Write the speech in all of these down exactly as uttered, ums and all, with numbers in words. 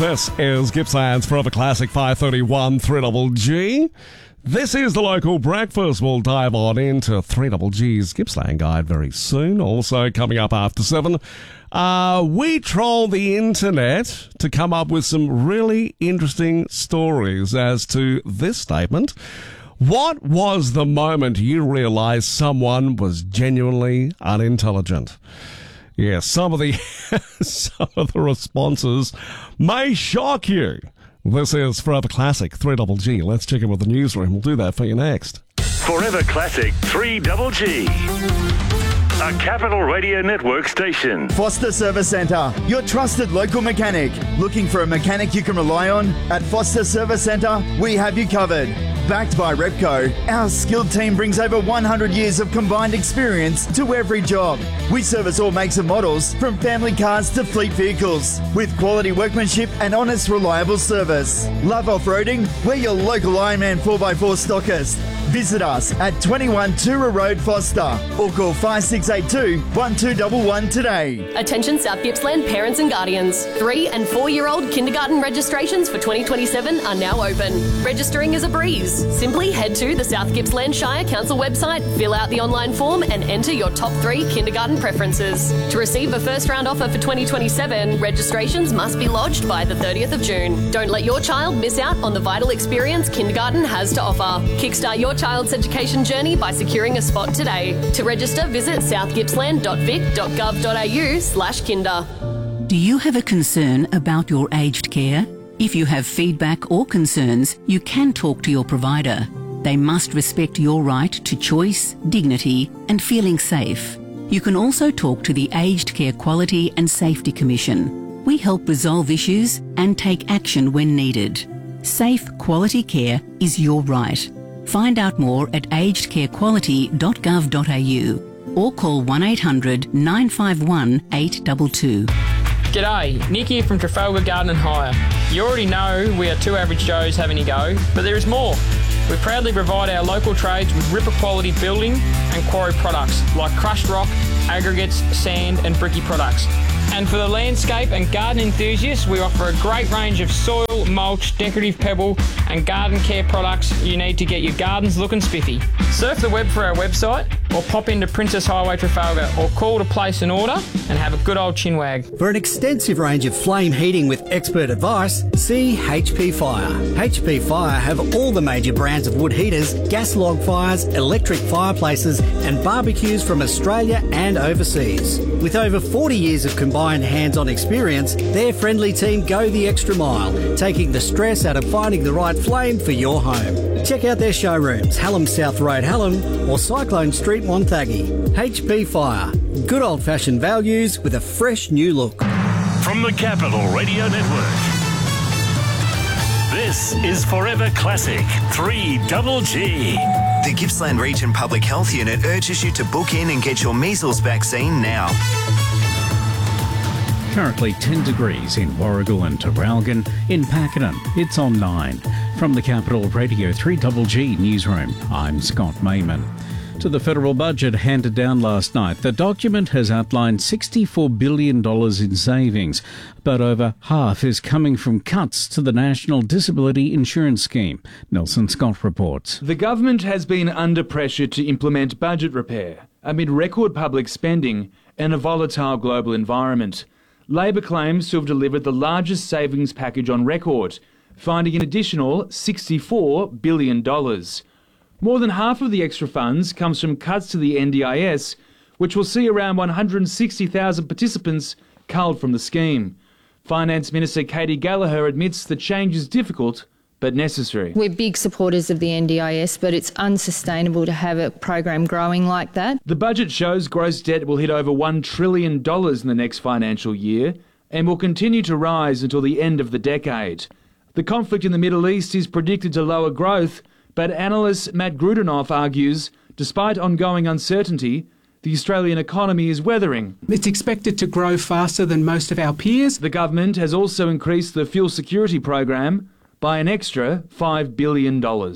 This is Gippsland's Forever Classic five thirty-one three G. This is the local breakfast. We'll dive on into three G's Gippsland Guide very soon. Also coming up after seven, uh, we troll the internet to come up with some really interesting stories as to this statement. What was the moment you realized someone was genuinely unintelligent? Yeah, some of the some of the responses may shock you. This is Forever Classic three G. Let's check in with the newsroom. We'll do that for you next. Forever Classic three G. A Capital Radio Network station. Foster Service Centre, your trusted local mechanic. Looking for a mechanic you can rely on? At Foster Service Centre, we have you covered. Backed by Repco, our skilled team brings over one hundred years of combined experience to every job. We service all makes and models, from family cars to fleet vehicles, with quality workmanship and honest, reliable service. Love off-roading? We're your local Ironman four by four stockist. Visit us at twenty-one Tura Road, Foster, or call five six eight two, one two one one today. Attention South Gippsland parents and guardians. Three and four-year-old kindergarten registrations for twenty twenty-seven are now open. Registering is a breeze. Simply head to the South Gippsland Shire Council website, fill out the online form and enter your top three kindergarten preferences. To receive a first round offer for twenty twenty-seven, registrations must be lodged by the thirtieth of June. Don't let your child miss out on the vital experience kindergarten has to offer. Kickstart your child's education journey by securing a spot today. To register, visit south gippsland dot vic dot gov dot a u slash kinder. Do you have a concern about your aged care? If you have feedback or concerns, you can talk to your provider. They must respect your right to choice, dignity, and feeling safe. You can also talk to the Aged Care Quality and Safety Commission. We help resolve issues and take action when needed. Safe, quality care is your right. Find out more at aged care quality dot gov dot a u or call one eight hundred nine five one eight two two. G'day, Nick here from Trafalgar Garden and Hire. You already know we are two average Joes having a go, but there is more. We proudly provide our local trades with ripper quality building and quarry products like crushed rock, aggregates, sand and bricky products. And for the landscape and garden enthusiasts, we offer a great range of soil, mulch, decorative pebble and garden care products you need to get your gardens looking spiffy. Surf the web for our website or pop into Princess Highway Trafalgar or call to place an order and have a good old chinwag. For an extensive range of flame heating with expert advice, see H P Fire. H P Fire have all the major brands of wood heaters, gas log fires, electric fireplaces and barbecues from Australia and overseas. With over forty years of combined hands-on experience, their friendly team go the extra mile, taking the stress out of finding the right flame for your home. Check out their showrooms, Hallam South Road, Hallam, or Cyclone Street, Wonthaggi. H P Fire. Good old-fashioned values with a fresh new look. From the Capital Radio Network, this is Forever Classic three G. The Gippsland Region Public Health Unit urges you to book in and get your measles vaccine now. Currently ten degrees in Warragul and Terralgan. In Pakenham, it's on nine. From the Capital Radio three G Newsroom, I'm Scott Mayman. To the federal budget handed down last night, the document has outlined sixty-four billion dollars in savings, but over half is coming from cuts to the National Disability Insurance Scheme. Nelson Scott reports. The government has been under pressure to implement budget repair amid record public spending and a volatile global environment. Labor claims to have delivered the largest savings package on record, finding an additional sixty-four billion dollars. More than half of the extra funds comes from cuts to the N D I S, which will see around one hundred sixty thousand participants culled from the scheme. Finance Minister Katie Gallagher admits the change is difficult but necessary. We're big supporters of the N D I S, but it's unsustainable to have a program growing like that. The budget shows gross debt will hit over one trillion dollars in the next financial year and will continue to rise until the end of the decade. The conflict in the Middle East is predicted to lower growth, but analyst Matt Grudenoff argues, despite ongoing uncertainty, the Australian economy is weathering. It's expected to grow faster than most of our peers. The government has also increased the fuel security program by an extra five billion dollars.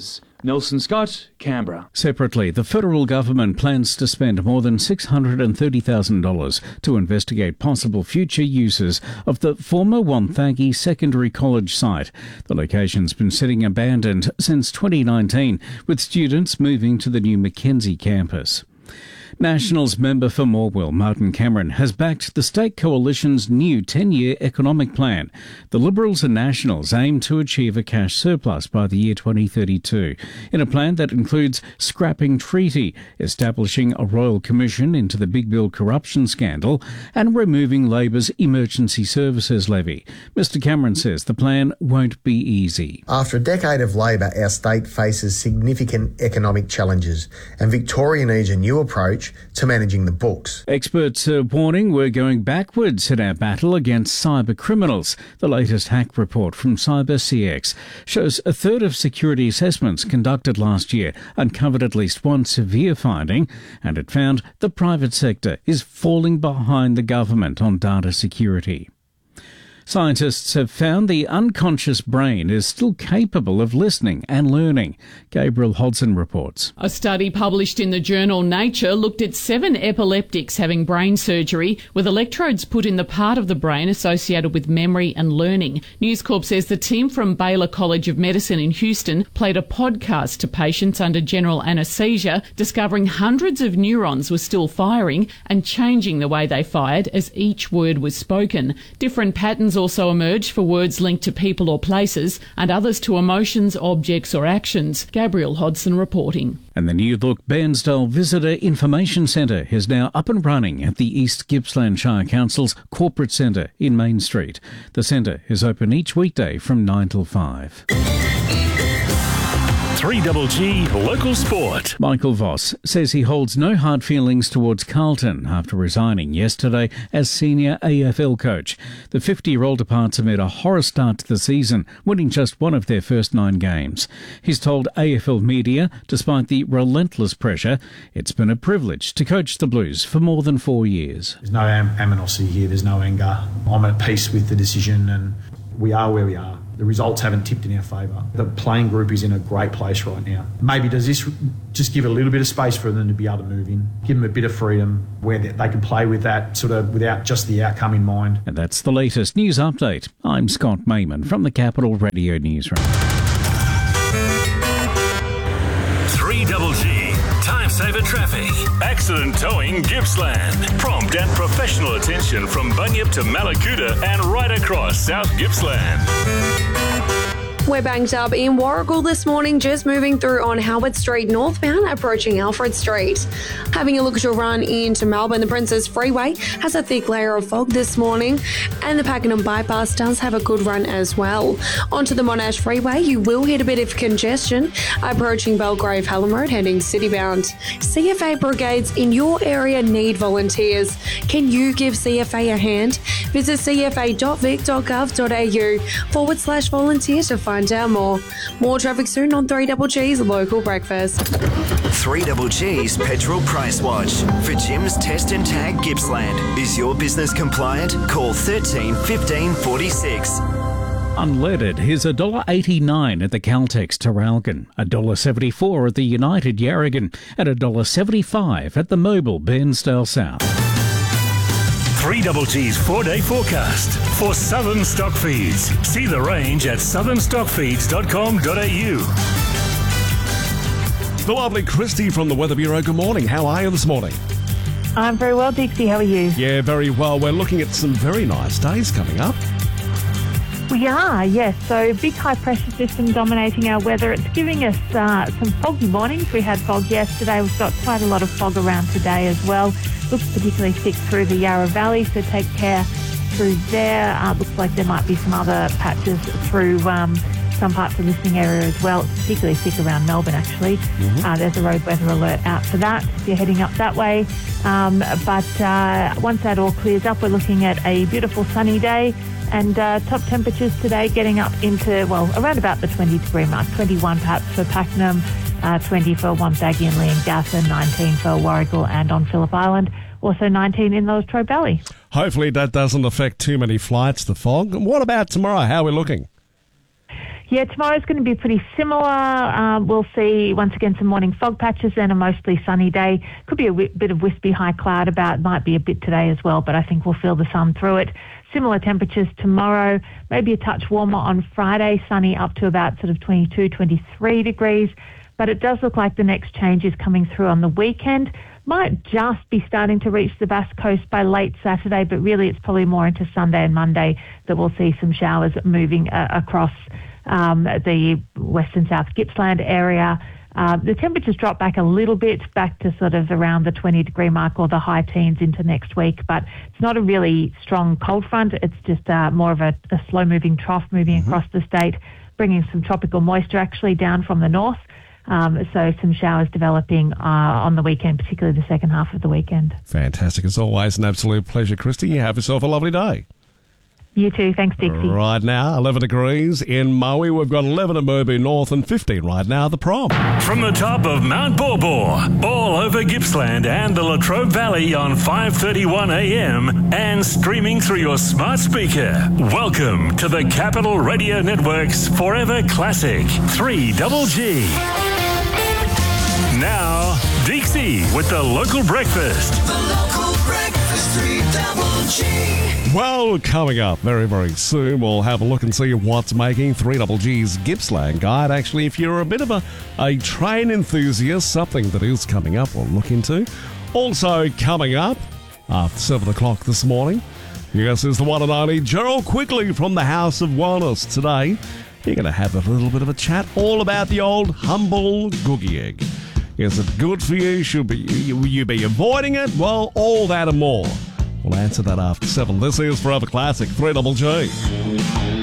Nelson Scott, Canberra. Separately, the federal government plans to spend more than six hundred thirty thousand dollars to investigate possible future uses of the former Wonthaggi Secondary College site. The location's been sitting abandoned since twenty nineteen, with students moving to the new Mackenzie campus. Nationals member for Morwell, Martin Cameron, has backed the state coalition's new ten-year economic plan. The Liberals and Nationals aim to achieve a cash surplus by the year twenty thirty-two, in a plan that includes scrapping treaty, establishing a royal commission into the big bill corruption scandal, and removing Labor's emergency services levy. Mister Cameron says the plan won't be easy. After a decade of Labor, our state faces significant economic challenges, and Victoria needs a new approach to managing the books. Experts are warning we're going backwards in our battle against cyber criminals. The latest hack report from CyberCX shows a third of security assessments conducted last year uncovered at least one severe finding, and it found the private sector is falling behind the government on data security. Scientists have found the unconscious brain is still capable of listening and learning. Gabriel Hodson reports. A study published in the journal Nature looked at seven epileptics having brain surgery with electrodes put in the part of the brain associated with memory and learning. News Corp says the team from Baylor College of Medicine in Houston played a podcast to patients under general anaesthesia, discovering hundreds of neurons were still firing and changing the way they fired as each word was spoken. Different patterns also emerged for words linked to people or places and others to emotions, objects or actions. Gabriel Hodson reporting. And the new look Bairnsdale Visitor Information Centre is now up and running at the East Gippsland Shire Council's Corporate Centre in Main Street. The centre is open each weekday from nine till five. three G G Local Sport. Michael Voss says he holds no hard feelings towards Carlton after resigning yesterday as senior A F L coach. The fifty-year-old departs amid a horror start to the season, winning just one of their first nine games. He's told A F L media, despite the relentless pressure, it's been a privilege to coach the Blues for more than four years. There's no am- animosity here, there's no anger. I'm at peace with the decision and we are where we are. The results haven't tipped in our favour. The playing group is in a great place right now. Maybe does this just give a little bit of space for them to be able to move in, give them a bit of freedom where they can play with that sort of without just the outcome in mind. And that's the latest news update. I'm Scott Mayman from the Capital Radio Newsroom. three G G Time Saver Traffic. Accident Towing Gippsland. Prompt and professional attention from Bunyip to Malakuta and right across South Gippsland. We're banked up in Warragul this morning, just moving through on Howard Street northbound, approaching Alfred Street. Having a look at your run into Melbourne, the Princess Freeway has a thick layer of fog this morning, and the Pakenham Bypass does have a good run as well. Onto the Monash Freeway, you will hit a bit of congestion approaching Belgrave Hallam Road, heading citybound. C F A brigades in your area need volunteers. Can you give C F A a hand? Visit cfa.vic.gov.au forward slash volunteer to find out more. More traffic soon on three G G's Local Breakfast. three G G's Petrol Price Watch. For Jim's Test and Tag Gippsland. Is your business compliant? Call thirteen fifteen forty-six. Unleaded is one dollar eighty-nine at the Caltex Terralgan, one dollar seventy-four at the United Yarragon, and one dollar seventy-five at the Mobil Bairnsdale South. three G G's four-day forecast for Southern Stock Feeds. See the range at southern stock feeds dot com dot a u. The lovely Christy from the Weather Bureau. Good morning. How are you this morning? I'm very well, Dixie. How are you? Yeah, very well. We're looking at some very nice days coming up. We are, yes. So big high pressure system dominating our weather. It's giving us uh, some foggy mornings. We had fog yesterday. We've got quite a lot of fog around today as well. Looks particularly thick through the Yarra Valley, so take care through there. Uh, looks like there might be some other patches through um, some parts of the listening area as well. It's particularly thick around Melbourne, actually. Mm-hmm. Uh, there's a road weather alert out for that if you're heading up that way. Um, but uh, once that all clears up, we're looking at a beautiful sunny day. And uh, top temperatures today getting up into, well, around about the twenty degree mark. twenty-one perhaps for Pakenham, uh, twenty for Wonthaggi and Leongatha, nineteen for Warragul and on Phillip Island, also nineteen in the Latrobe Valley. Hopefully that doesn't affect too many flights, the fog. And what about tomorrow? How are we looking? Yeah, tomorrow's going to be pretty similar. Uh, we'll see, once again, some morning fog patches and a mostly sunny day. Could be a w- bit of wispy high cloud about, might be a bit today as well, but I think we'll feel the sun through it. Similar temperatures tomorrow, maybe a touch warmer on Friday, sunny up to about sort of twenty-two, twenty-three degrees. But it does look like the next change is coming through on the weekend. Might just be starting to reach the Basque Coast by late Saturday, but really it's probably more into Sunday and Monday that we'll see some showers moving uh, across um, the western South Gippsland area. Uh, the temperatures drop back a little bit, back to sort of around the twenty degree mark or the high teens into next week, but it's not a really strong cold front. It's just uh, more of a, a slow-moving trough moving mm-hmm. across the state, bringing some tropical moisture actually down from the north. Um, so some showers developing uh, on the weekend, particularly the second half of the weekend. Fantastic. As always, an absolute pleasure, Christy. You have yourself a lovely day. You too. Thanks, Dixie. Right now, eleven degrees in Maui. We've got eleven at Murby North and fifteen right now at the Prom. From the top of Mount Borbor, all over Gippsland and the Latrobe Valley on five thirty-one a m and streaming through your smart speaker. Welcome to the Capital Radio Network's Forever Classic three Double G. Now, Dixie with the local breakfast. The local breakfast, three Double G. Well, coming up very, very soon, we'll have a look and see what's making three Double G's Gippsland Guide. Actually, if you're a bit of a, a train enthusiast, something that is coming up, we'll look into. Also coming up after seven o'clock this morning, yes, is the one and only Gerald Quigley from the House of Wellness. Today, you're going to have a little bit of a chat all about the old humble googie egg. Is it good for you? Should be, you, you be avoiding it? Well, all that and more. We'll answer that after seven. This is Forever Classic three Double G.